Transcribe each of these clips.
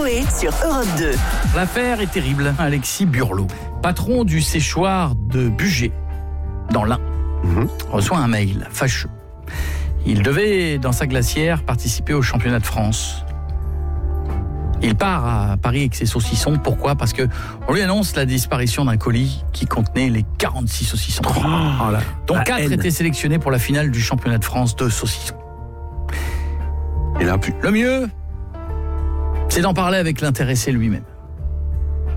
Coé sur Europe 2. L'affaire est terrible. Alexis Burlot, patron du séchoir de Bugey, dans l'Ain, reçoit un mail fâcheux. Il devait, dans sa glacière, participer au championnat de France. Il part à Paris avec ses saucissons. Pourquoi ? Parce qu'on lui annonce la disparition d'un colis qui contenait les 46 saucissons. Dont 4 étaient sélectionnés pour la finale du championnat de France de saucissons. Et là, le mieux, c'est d'en parler avec l'intéressé lui-même. Allô ?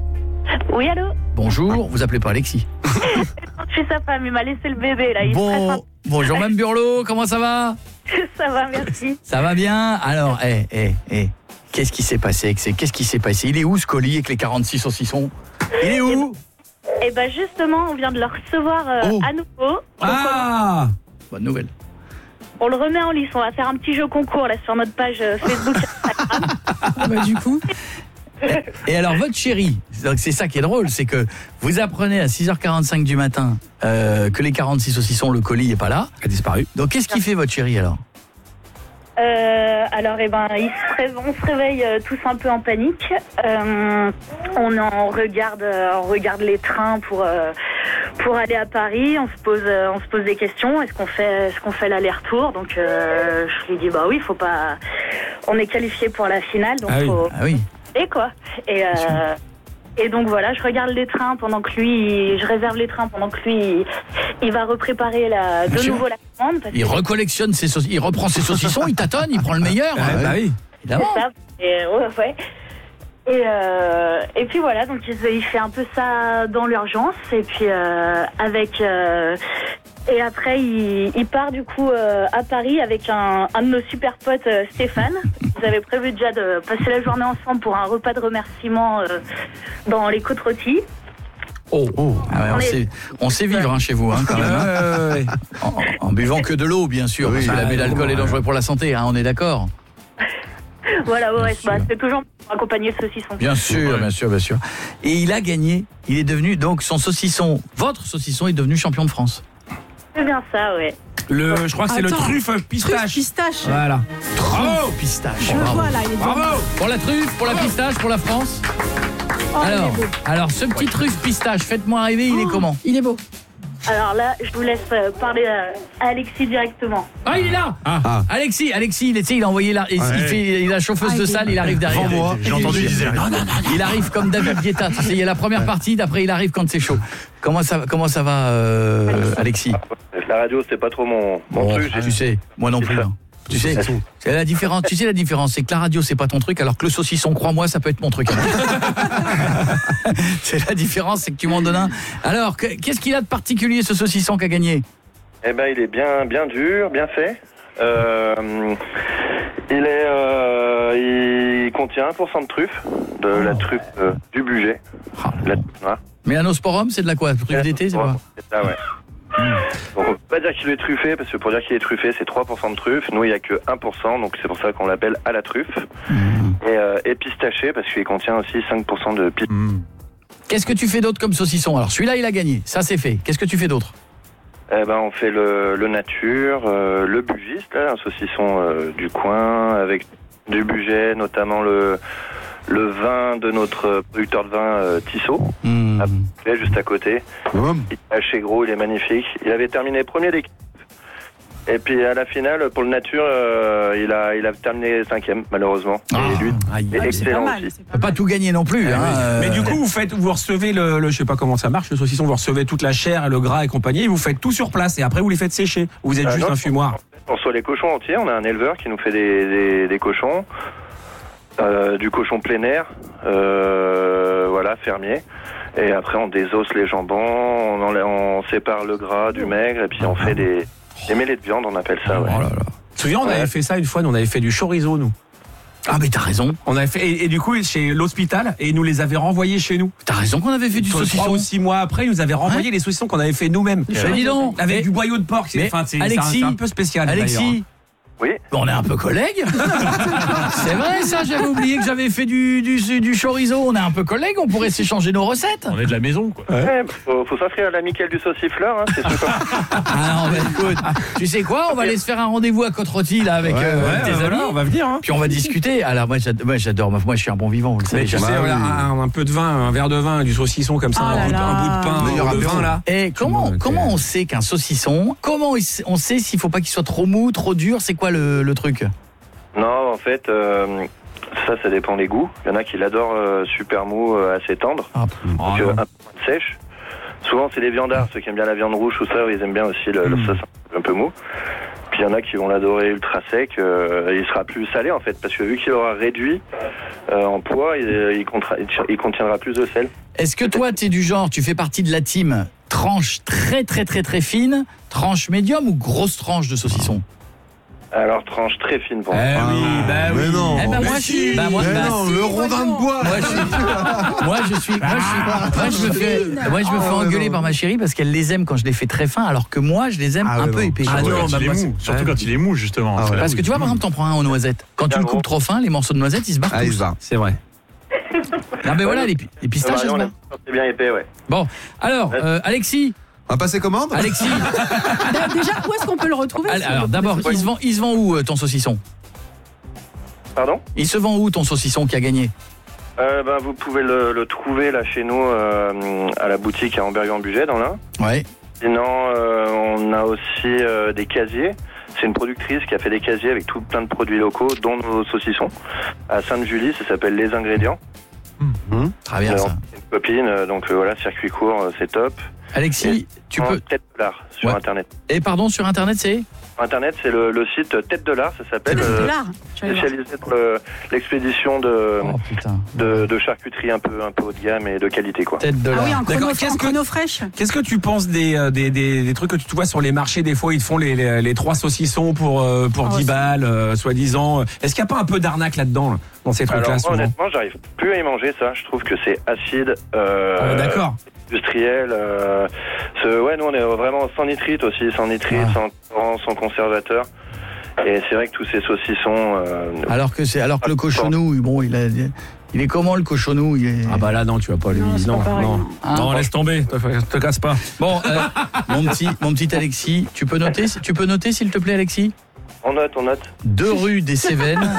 Oui, allô ? Bonjour, vous appelez pas Alexis ? Je suis sa femme, il m'a laissé le bébé là. Bonjour Mme Burlot, comment ça va ? Ça va, merci. Ça va bien ? Alors, qu'est-ce qui s'est passé ? Il est où ce colis avec les 46 saucissons ? Il est où ? Eh ben justement, on vient de le recevoir à nouveau. Ah ! Bonne nouvelle. On le remet en lice, on va faire un petit jeu concours là sur notre page Facebook et Instagram. Du coup. Et alors votre chérie, c'est ça qui est drôle, c'est que vous apprenez à 6h45 du matin que les 46 saucissons, le colis n'est pas là, a disparu. Donc qu'est-ce qu'il fait votre chérie alors ? Alors, on se réveille tous un peu en panique. On regarde les trains pour aller à Paris. On se pose des questions. Est-ce qu'on fait l'aller-retour ? Donc, je lui dis bah oui, faut pas. On est qualifié pour la finale, donc Et quoi ? Et donc voilà, je regarde les trains pendant que je réserve les trains pendant que lui, il va repréparer de nouveau la commande. Il recollectionne ses saucissons, il reprend ses saucissons, il tâtonne, il prend le meilleur. Oui. Évidemment. C'est ça. Et puis voilà, donc il fait un peu ça dans l'urgence. Et puis et après, il part du coup à Paris avec un de nos super potes, Stéphane. Ils avaient prévu déjà de passer la journée ensemble pour un repas de remerciement dans les côtes rôties. On sait vivre chez vous quand même. En buvant que de l'eau, bien sûr, parce que l'abus d'alcool est dangereux pour la santé, on est d'accord. Voilà, c'est toujours pour accompagner ce saucisson. Bien sûr. Et il a gagné, il est devenu, donc votre saucisson est devenu champion de France. C'est bien ça, ouais. Je crois que c'est le truffe pistache. Truffe pistache. Voilà. Bravo, pistache. Je le vois là, il est Bravo. Pour la truffe, pour la pistache, pour la France. Alors, ce petit truffe pistache, faites-moi rêver, il est comment ? Il est beau. Alors là, je vous laisse parler à Alexis directement. Ah, il est là. Alexis, il a envoyé là. Il a la chauffeuse de salle, il arrive derrière. Moi, j'ai entendu dire non. Il arrive comme David Guetta. Tu sais, il y a la première partie, après il arrive quand c'est chaud. Comment ça va, Alexis ? La radio, c'est pas trop mon truc. Tu sais, moi non plus. Tu sais, c'est la différence. Tu sais la différence, c'est que la radio c'est pas ton truc, alors que le saucisson, crois-moi, ça peut être mon truc. C'est la différence, c'est que tu m'en donnes un. Alors, qu'est-ce qu'il a de particulier ce saucisson qu'a gagné ? Eh ben, il est bien dur, bien fait. Il contient 1% de truffe, de la truffe du Bugey. La truffe noire. Mais l'anosporum, c'est de la quoi ? Truffe d'été, c'est quoi ? C'est ça, ouais. Donc on peut pas dire qu'il est truffé, parce que pour dire qu'il est truffé, c'est 3% de truffe. Nous, il y a que 1%, donc c'est pour ça qu'on l'appelle à la truffe. Et pistaché, parce qu'il contient aussi 5% de pistache. Qu'est-ce que tu fais d'autre comme saucisson ? Alors celui-là, il a gagné, ça c'est fait. Qu'est-ce que tu fais d'autre ? On fait le nature, le bugiste, là, un saucisson du coin, avec du Bugey, notamment le vin de notre producteur de vin Tissot, juste à côté. Il est haché gros, il est magnifique. Il avait terminé premier d'équipe. Et puis à la finale, pour le nature, il a terminé 5e, malheureusement. Et lui, il est excellent aussi. On peut pas tout gagner non plus. Mais du coup, vous recevez je sais pas comment ça marche, le saucisson, vous recevez toute la chair et le gras et compagnie, et vous faites tout sur place, et après vous les faites sécher. Vous êtes juste un fumoir. On reçoit les cochons entiers, on a un éleveur qui nous fait des cochons. Du cochon plein air, fermier. Et après, on désosse les jambons, on sépare le gras du maigre, et puis on fait des mêlées de viande, on appelle ça. Ouais. Tu te souviens, on avait fait ça une fois, on avait fait du chorizo, nous. Ah, mais t'as raison. On avait fait, et du coup, chez l'hôpital, et ils nous les avaient renvoyés chez nous. T'as raison qu'on avait fait du saucisson. 3 ou 6 mois après, ils nous avaient renvoyé les saucissons qu'on avait fait nous-mêmes. Dis donc. Avec du boyau de porc. C'est un peu spécial. Alexis, Oui. On est un peu collègues. C'est vrai ça, j'avais oublié que j'avais fait du chorizo. On est un peu collègues, on pourrait s'échanger nos recettes. On est de la maison, quoi. Ouais, faut s'inscrire à l'amicale du saucifleur, c'est sûr. Ah non, écoute, tu sais quoi, on va aller se faire un rendez-vous à Côte-Rôtie là avec tes amis. On va venir. Hein. Puis on va discuter. Alors moi j'adore, moi je suis un bon vivant, vous le savez. Tu sais, un peu de vin, un verre de vin, du saucisson comme ça, un bout de pain, de vin là. Et comment on sait qu'un saucisson, comment on sait s'il faut pas qu'il soit trop mou, trop dur, c'est quoi le truc? Non, en fait, ça dépend des goûts. Il y en a qui l'adorent super mou, assez tendre. Donc un peu sèche. Souvent c'est les viandards, ceux qui aiment bien la viande rouge ou ça, ils aiment bien aussi le sauce un peu mou. Puis il y en a qui vont l'adorer ultra sec, il sera plus salé en fait, parce que vu qu'il aura réduit en poids, il contiendra plus de sel. Est-ce que toi tu es du genre, tu fais partie de la team tranche très très très très fine, tranche médium ou grosse tranche de saucisson? Alors tranche très fine pour moi. Oui. Mais non. Eh ben moi je suis le rondin de bois. Moi je me fais engueuler par ma chérie parce qu'elle les aime quand je les fais très fins, alors que moi je les aime un peu épais. Surtout quand il est mou, justement. Parce que tu vois, par exemple, t'en prends un aux noisettes. Quand tu le coupes trop fin, les morceaux de noisettes, ils se barrent tous. C'est vrai. Non mais voilà, les pistaches, elles se barrent. C'est bien épais, ouais. Bon, alors, Alexis. On va passer commande. Alexis. Déjà, où est-ce qu'on peut le retrouver? Alors d'abord, il se vend où ton saucisson? Pardon? Il se vend où ton saucisson qui a gagné? Vous pouvez le trouver là chez nous à la boutique à Hamberg-en-Bugey dans l'Ain. Ouais. Sinon, on a aussi des casiers. C'est une productrice qui a fait des casiers avec tout plein de produits locaux, dont nos saucissons. À Sainte-Julie, ça s'appelle Les Ingrédients. Très bien ça. Une copine, donc voilà, circuit court, c'est top. Alexis, tu peux... Tête de l'art sur Internet. Et pardon, sur Internet, c'est Internet, c'est le site Tête de l'art, ça s'appelle. Spécialisé pour l'expédition de charcuterie un peu haut de gamme et de qualité, quoi. Tête de l'art. Ah oui, en chrono fraîche. Qu'est-ce que tu penses des trucs que tu vois sur les marchés? Des fois, ils te font les 3 saucissons pour 10 balles, soi-disant. Est-ce qu'il n'y a pas un peu d'arnaque là-dedans, dans ces trucs-là? Alors, honnêtement, j'arrive plus à y manger ça. Je trouve que c'est acide. D'accord. Industriel. Nous on est vraiment sans nitrite aussi, sans sans conservateur. Et c'est vrai que tous ces saucissons. Alors que le cochonou, bon, il est comment le cochonou? Ah bah là non, tu vas pas lui. Non, laisse tomber. Te casse pas. Bon, mon petit Alexis, tu peux noter s'il te plaît, Alexis? On note. 2 rue des Cévennes,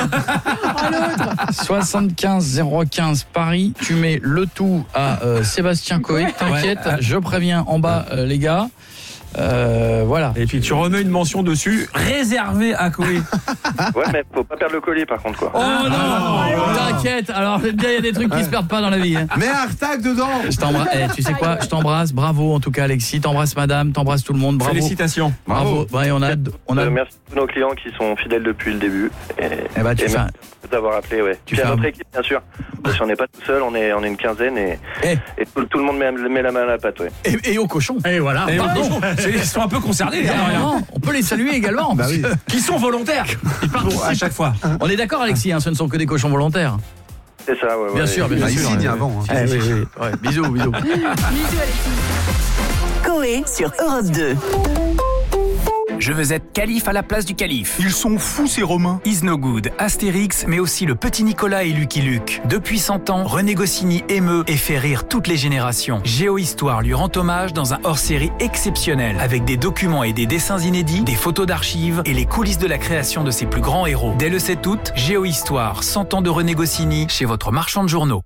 75 015 Paris. Tu mets le tout à Sébastien Coé. T'inquiète, je préviens en bas les gars. Voilà. Et puis tu remets une mention dessus, réservée à Coé. Ouais, mais faut pas perdre le colis par contre, quoi. Oh non, t'inquiète. Alors il y a des trucs qui se perdent pas dans la vie. Mais un tag dedans. Je t'embrasse. Tu sais quoi? Je t'embrasse. Bravo en tout cas, Alexis. T'embrasses madame, t'embrasses tout le monde. Bravo. Félicitations. Bravo. Ouais, on a. Merci à tous nos clients qui sont fidèles depuis le début. Merci d'avoir appelé, ouais. Puis à notre équipe, bien sûr. Parce qu'on n'est pas tout seul, on est une quinzaine et tout le monde met la main à la pâte, ouais. Et au cochon. Et voilà. Ils sont un peu concernés. On peut les saluer également. Bah oui. Qui sont volontaires. Ils participent à chaque fois. On est d'accord, Alexis, ce ne sont que des cochons volontaires. C'est ça, ouais. Bien sûr. Ici, dit avant. Oui. Bisous. Bisous, Alexis. Coé sur Europe 2. Je veux être calife à la place du calife. Ils sont fous ces Romains. Is No Good, Astérix, mais aussi le petit Nicolas et Lucky Luke. Depuis 100 ans, René Goscinny émeut et fait rire toutes les générations. Géohistoire lui rend hommage dans un hors-série exceptionnel, avec des documents et des dessins inédits, des photos d'archives et les coulisses de la création de ses plus grands héros. Dès le 7 août, Géohistoire, 100 ans de René Goscinny, chez votre marchand de journaux.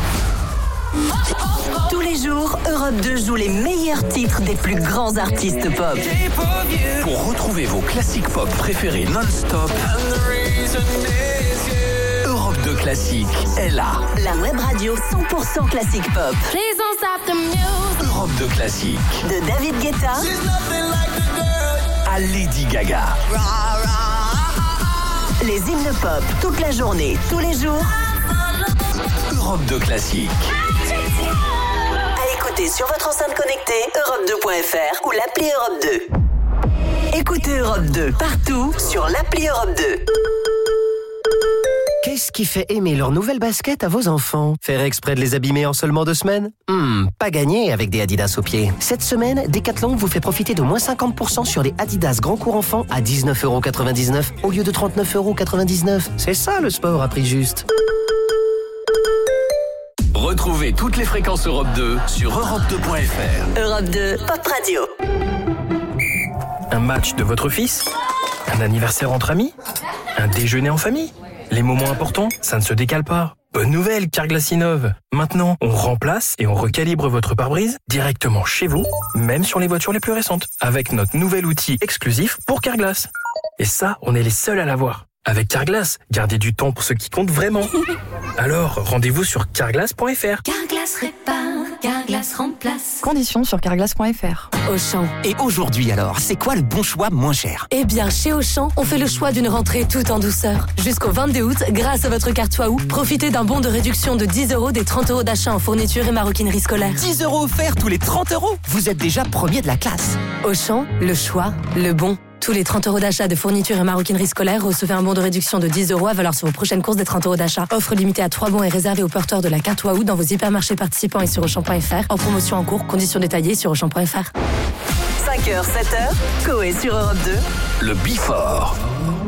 Tous les jours, Europe 2 joue les meilleurs titres des plus grands artistes pop. Pour retrouver vos classiques pop préférés non-stop, Europe 2 Classique est là. La web radio 100% classique pop. Europe 2 Classique. De David Guetta à Lady Gaga. Les hymnes pop, toute la journée, tous les jours. Europe 2 Classique. À écouter sur votre enceinte connectée, europe2.fr ou l'appli Europe 2. Écoutez Europe 2 partout sur l'appli Europe 2. Qu'est-ce qui fait aimer leur nouvelle basket à vos enfants? Faire exprès de les abîmer en seulement 2 semaines? Pas gagné avec des Adidas aux pieds. Cette semaine, Decathlon vous fait profiter de moins 50% sur les Adidas Grand Cours Enfant à 19,99€ au lieu de 39,99€. C'est ça le sport à prix juste. Retrouvez toutes les fréquences Europe 2 sur europe2.fr. Europe 2, Pop Radio. Un match de votre fils? Un anniversaire entre amis? Un déjeuner en famille? Les moments importants, ça ne se décale pas. Bonne nouvelle, Carglass innove. Maintenant, on remplace et on recalibre votre pare-brise directement chez vous, même sur les voitures les plus récentes, avec notre nouvel outil exclusif pour Carglass. Et ça, on est les seuls à l'avoir. Avec Carglass, gardez du temps pour ce qui compte vraiment. Alors, rendez-vous sur carglass.fr. Carglass répare, Carglass remplace. Conditions sur carglass.fr. Auchan. Et aujourd'hui alors, c'est quoi le bon choix moins cher? Eh bien, chez Auchan, on fait le choix d'une rentrée tout en douceur. Jusqu'au 22 août, grâce à votre carte Waouh, profitez d'un bon de réduction de 10€ des 30€ d'achat en fourniture et maroquinerie scolaire. 10€ offerts tous les 30€? Vous êtes déjà premier de la classe. Auchan, le choix, le bon. Tous les 30€ d'achat de fourniture et maroquinerie scolaire, recevez un bon de réduction de 10€ à valeur sur vos prochaines courses des 30€ d'achat. Offre limitée à 3 bons et réservée aux porteurs de la carte Waouh dans vos hypermarchés participants et sur Auchan.fr. En promotion en cours, conditions détaillées sur Auchan.fr. 5h, 7h, Coé sur Europe 2. Le Before.